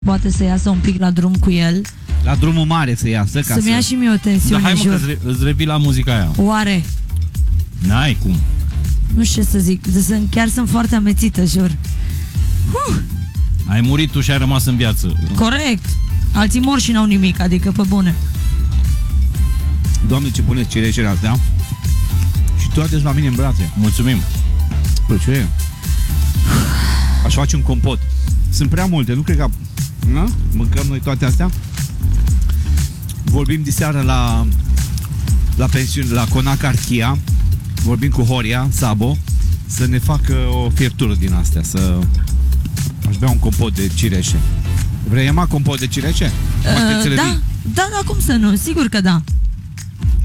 poate să iasă un pic la drum cu el. La drumul mare să iasă. Să-mi ia și mie o tensiune, Da, hai mă, jur. că îți revii la muzica aia. Oare? N-ai cum. Nu știu ce să zic. Chiar sunt foarte amețită, jur. Ai murit tu și ai rămas în viață. Corect. Alții mor și n-au nimic, adică pe bune. Doamne, ce puneți cireșele astea. Și toate sunt la mine în brațe. Mulțumim. Păi ce e? Aș face un compot. Sunt prea multe, nu cred că... Na? Mâncăm noi toate astea? Vorbim diseară la pensiune, la Conac Archia. Vorbim cu Horia Sabo să ne facă o fiertură din astea, să... Aș bea un compot de cireșe. Vrei, Emma, compot de cireșe? Da, cum să nu? Sigur că da.